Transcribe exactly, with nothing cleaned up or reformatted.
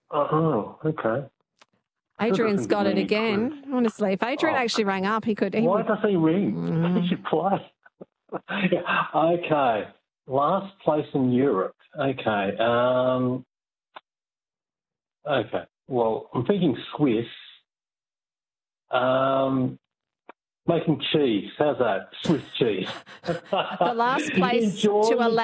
Oh, okay. Adrian's got it Really again. quick. Honestly, if Adrian Oh. actually rang up, he could. He Why would, does he ring? Mm. He should play. Yeah, okay. Last place in Europe. Okay. Um, okay. Well, I'm thinking Swiss. Um, making cheese. How's that? Swiss cheese. the last place Enjoy to allow.